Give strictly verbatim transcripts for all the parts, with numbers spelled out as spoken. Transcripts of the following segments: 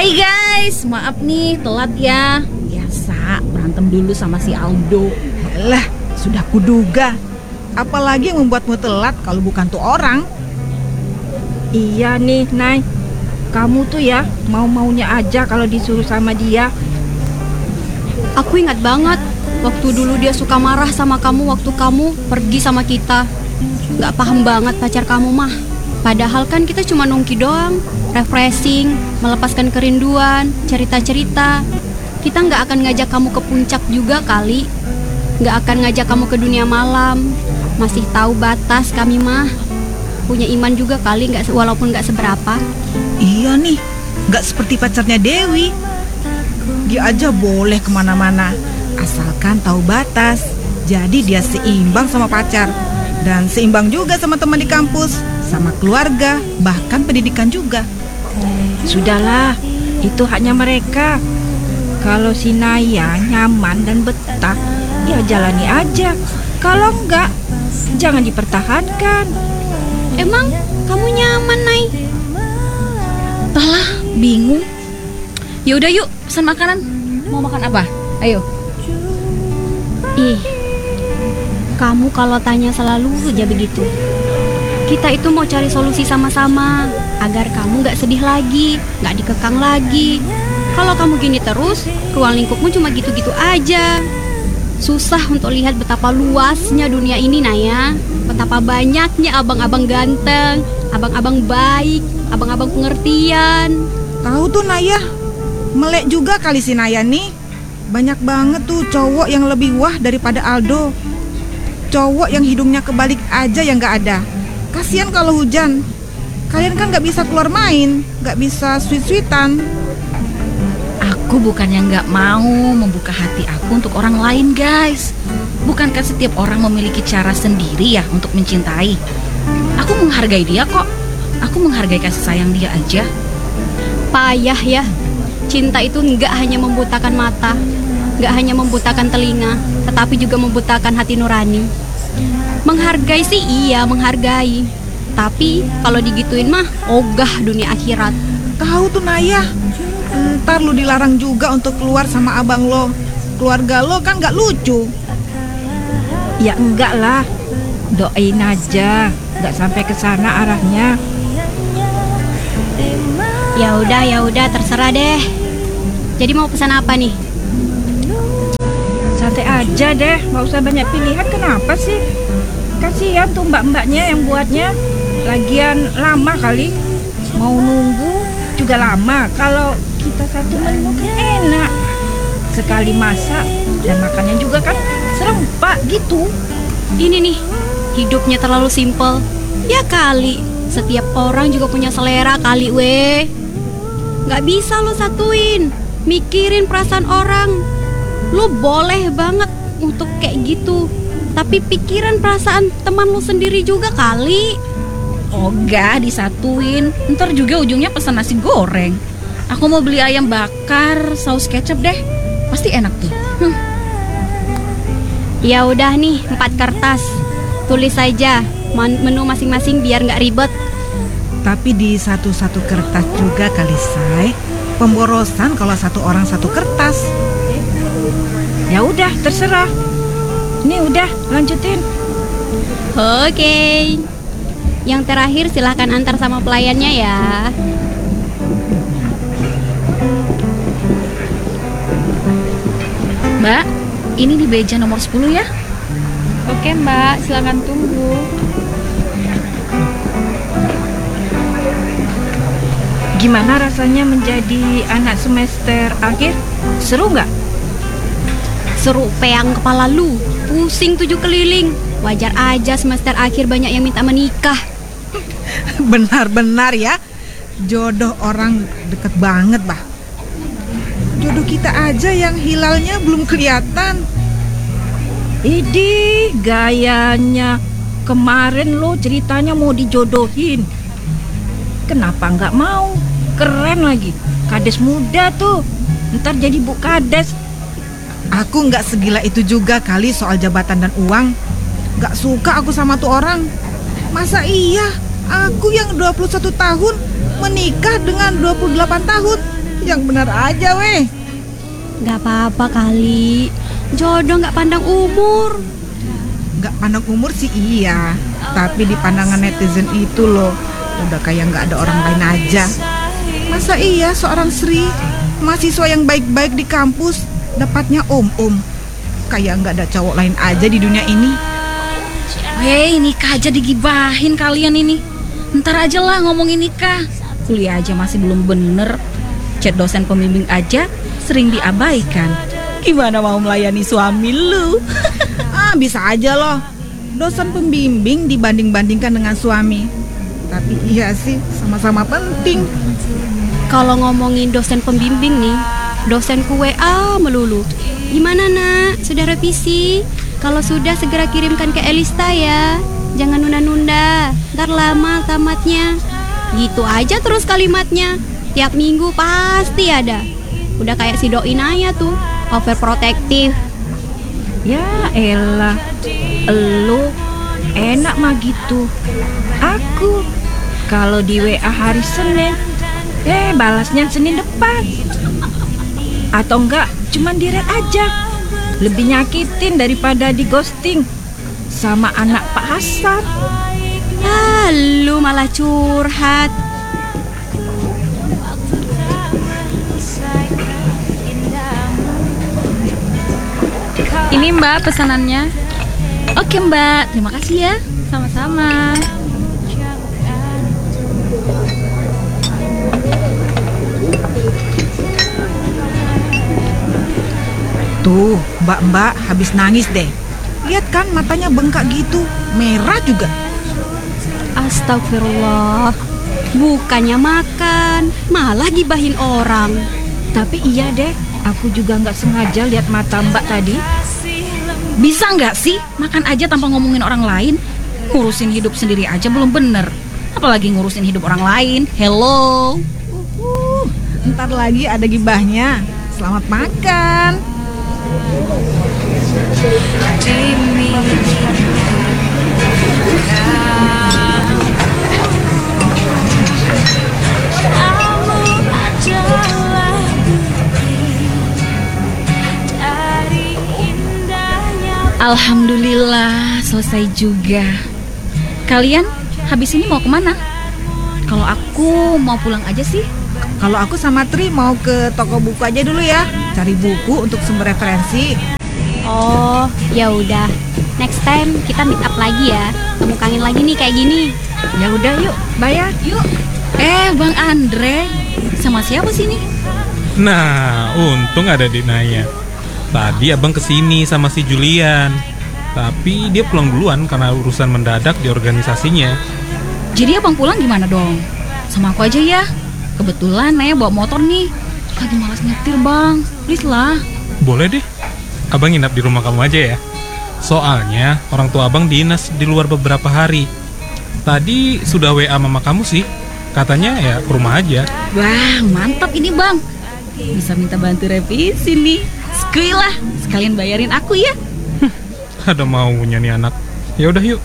Hai guys, maaf nih telat ya. Biasa berantem dulu sama si Aldo. Lah, sudah kuduga. Apalagi yang membuatmu telat kalau bukan tuh orang. Iya nih, Nay. Kamu tuh ya mau-maunya aja kalau disuruh sama dia. Aku ingat banget waktu dulu dia suka marah sama kamu waktu kamu pergi sama kita. Gak paham banget pacar kamu mah. Padahal kan kita cuma nongki doang, refreshing, melepaskan kerinduan, cerita-cerita. Kita gak akan ngajak kamu ke puncak juga kali. Gak akan ngajak kamu ke dunia malam. Masih tahu batas kami mah. Punya iman juga kali, gak, walaupun gak seberapa. Iya nih, gak seperti pacarnya Dewi. Dia aja boleh kemana-mana, asalkan tahu batas. Jadi dia seimbang sama pacar. Dan seimbang juga sama teman di kampus, sama keluarga, bahkan pendidikan juga. Sudahlah, itu hanya mereka. Kalau si Naya nyaman dan betah, ya jalani aja. Kalau enggak, jangan dipertahankan. Emang kamu nyaman, Nay? Entahlah, bingung. Yaudah yuk, pesan makanan. Mau makan apa? Ayo. Ih, kamu kalau tanya selalu aja begitu. Kita itu mau cari solusi sama-sama agar kamu gak sedih lagi, gak dikekang lagi. Kalau kamu gini terus, ruang lingkupmu cuma gitu-gitu aja. Susah untuk lihat betapa luasnya dunia ini, Naya. Betapa banyaknya abang-abang ganteng, abang-abang baik, abang-abang pengertian. Tahu tuh Naya, melek juga kali si Naya nih. Banyak banget tuh cowok yang lebih wah daripada Aldo. Cowok yang hidungnya kebalik aja yang gak ada. Kasian kalau hujan. Kalian kan gak bisa keluar main, gak bisa sweet-sweetan. Aku bukannya nggak mau membuka hati aku untuk orang lain, guys. Bukankah setiap orang memiliki cara sendiri ya untuk mencintai? Aku menghargai dia kok. Aku menghargai kasih sayang dia aja. Payah ya. Cinta itu nggak hanya membutakan mata, nggak hanya membutakan telinga, tetapi juga membutakan hati nurani. Menghargai sih iya, menghargai. Tapi kalau digituin mah ogah dunia akhirat. Tahu tuh Naya, ntar lu dilarang juga untuk keluar sama abang lo. Keluarga lo kan gak lucu. Ya enggak lah, doain aja, nggak sampai ke sana arahnya. Ya udah, ya udah, terserah deh. Jadi mau pesan apa nih? Santai aja deh, nggak usah banyak pilihan. Kenapa sih? Kasihan tuh mbak-mbaknya yang buatnya. Lagian lama kali, mau nunggu juga lama. Kalau kita satu menu kan enak, sekali masak dan makannya juga kan serempak gitu. Ini nih, hidupnya terlalu simpel. Ya kali, setiap orang juga punya selera kali weh. Gak bisa lo satuin, mikirin perasaan orang. Lo boleh banget untuk kayak gitu, tapi pikiran perasaan teman lo sendiri juga kali. Ogah disatuin. Ntar juga ujungnya pesan nasi goreng. Aku mau beli ayam bakar saus kecap deh. Pasti enak tuh. Hmm. Ya udah nih, empat kertas. Tulis saja menu masing-masing biar nggak ribet. Tapi di satu-satu kertas juga kali say. Pemborosan kalau satu orang satu kertas. Ya udah, terserah. Nih udah, lanjutin. Oke. Yang terakhir silahkan antar sama pelayannya ya. Mbak, ini di meja nomor sepuluh ya. Oke mbak, silakan tunggu. Gimana rasanya menjadi anak semester akhir? Seru nggak? Seru peang kepala lu, pusing tujuh keliling. Wajar aja semester akhir banyak yang minta menikah. Benar-benar ya, jodoh orang deket banget bah. Jodoh kita aja yang hilalnya belum kelihatan. Idih, gayanya. Kemarin lo ceritanya mau dijodohin. Kenapa nggak mau? Keren lagi, kades muda tuh. Ntar jadi bu kades. Aku nggak segila itu juga kali soal jabatan dan uang. Nggak suka aku sama tuh orang. Masa iya aku yang dua puluh satu tahun menikah dengan dua puluh delapan tahun? Yang benar aja weh. Gak apa-apa kali. Jodoh gak pandang umur. Gak pandang umur sih iya, tapi di pandangan netizen itu loh, udah kayak gak ada orang lain aja. Masa iya seorang Sri, mahasiswa yang baik-baik di kampus, dapatnya om-om? Kayak gak ada cowok lain aja di dunia ini. Hei, nikah aja digibahin kalian ini. Ntar aja lah ngomongin nikah. Kuliah aja masih belum bener. Chat dosen pembimbing aja sering diabaikan. Gimana mau melayani suami lu? Ah, bisa aja loh. Dosen pembimbing dibanding-bandingkan dengan suami. Tapi iya sih, sama-sama penting. Kalau ngomongin dosen pembimbing nih, dosenku W A melulu. Gimana nak, sudah revisi? Kalau sudah segera kirimkan ke Elista ya. Jangan nunda-nunda, ntar lama tamatnya. Gitu aja terus kalimatnya. Tiap minggu pasti ada. Udah kayak si doi Naya tuh, overprotective. Ya elah, elu enak mah gitu. Aku kalau di W A hari Senin, eh balasnya Senin depan. Atau enggak, cuman direct aja. Lebih nyakitin daripada di ghosting sama anak Pak Hasan. Ah, lu malah curhat. Ini Mbak pesanannya. Oke Mbak, terima kasih ya. Sama-sama. Tuh, mbak-mbak habis nangis deh. Lihat kan matanya bengkak gitu, merah juga. Astagfirullah. Bukannya makan, malah gibahin orang. Tapi iya deh, aku juga nggak sengaja lihat mata Mbak tadi. Bisa nggak sih makan aja tanpa ngomongin orang lain? Ngurusin hidup sendiri aja belum bener, apalagi ngurusin hidup orang lain. Hello. Uh, ntar lagi ada gibahnya. Selamat makan. Alhamdulillah selesai juga. Kalian habis ini mau kemana? Kalau aku mau pulang aja sih. Kalau aku sama Tri mau ke toko buku aja dulu ya, cari buku untuk sumber referensi. Oh, ya udah. Next time kita meet up lagi ya. Kamu kangen lagi nih kayak gini. Ya udah yuk, bayar. Yuk. Eh, Bang Andre, sama siapa sih nih? Nah, untung ada Dek Naya. Tadi abang kesini sama si Julian, tapi dia pulang duluan karena urusan mendadak di organisasinya. Jadi abang pulang gimana dong? Sama aku aja ya. Kebetulan Naya bawa motor nih. Lagi malas nyetir bang, please lah. Boleh deh, abang nginap di rumah kamu aja ya. Soalnya orang tua abang dinas di luar beberapa hari. Tadi sudah W A mama kamu sih, katanya ya ke rumah aja. Wah mantap ini bang. Bisa minta bantu revisi nih. Sekali lah, sekalian bayarin aku ya. Ada maunya nih anak. Ya udah yuk.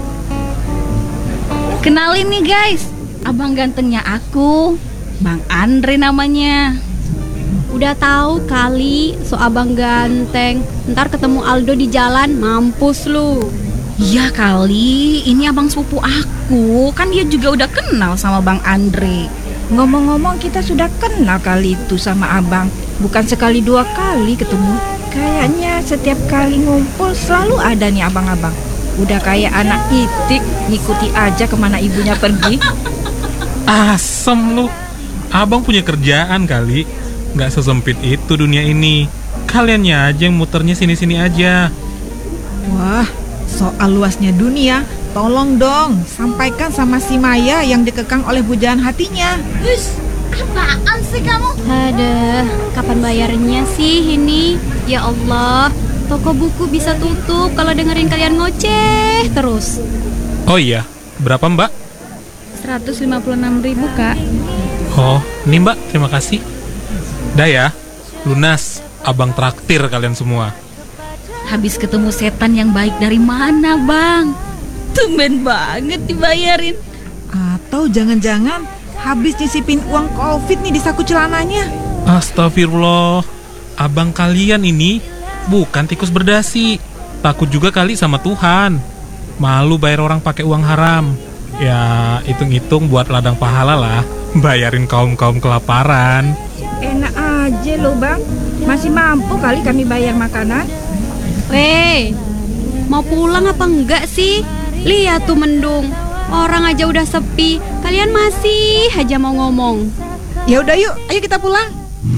Kenalin nih guys, abang gantengnya aku, Bang Andre namanya. Udah tahu kali so abang ganteng. Ntar ketemu Aldo di jalan, mampus lu. Iya kali, ini abang sepupu aku. Kan dia juga udah kenal sama Bang Andre. Ngomong-ngomong kita sudah kenal kali itu sama abang. Bukan sekali dua kali ketemu. Kayaknya setiap kali ngumpul selalu ada nih abang-abang. Udah kayak anak itik, ngikuti aja kemana ibunya pergi. Asem lu. Abang punya kerjaan kali. Gak sesempit itu dunia ini. Kaliannya aja yang muternya sini-sini aja. Wah, soal luasnya dunia, tolong dong sampaikan sama si Maya yang dikekang oleh pujaan hatinya. Hush, apaan sih kamu? Ada, kapan bayarnya sih ini? Ya Allah, toko buku bisa tutup kalau dengerin kalian ngoceh terus. Oh iya, berapa mbak? seratus lima puluh enam ribu kak. Oh, ini mbak, terima kasih. Dah ya, lunas. Abang traktir kalian semua. Habis ketemu setan yang baik dari mana bang? Tumben banget dibayarin. Atau jangan-jangan habis nyisipin uang COVID nih di saku celananya. Astagfirullah, abang kalian ini bukan tikus berdasi. Takut juga kali sama Tuhan. Malu bayar orang pakai uang haram. Ya, hitung-hitung buat ladang pahala lah. Bayarin kaum-kaum kelaparan. Enak aja loh bang, masih mampu kali kami bayar makanan. Weh, mau pulang apa enggak sih? Lihat tuh mendung, orang aja udah sepi. Kalian masih aja mau ngomong. Ya udah yuk, ayo kita pulang.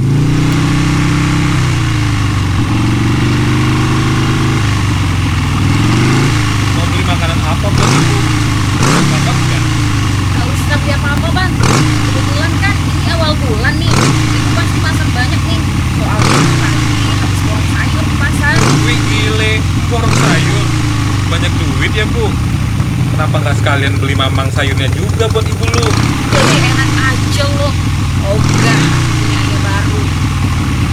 Mau beli makanan apa buat ibu? Bapak enggak? Gak usah beli apa-apa bang. Kebetulan kan ini awal bulan nih. Ibu pasti masak banyak nih. Soalnya tadi habis borong sayur di pasar. Wih gile, borong sayur. Banyak duit ya bu. Kenapa nggak sekalian beli mamang sayurnya juga buat ibu lu?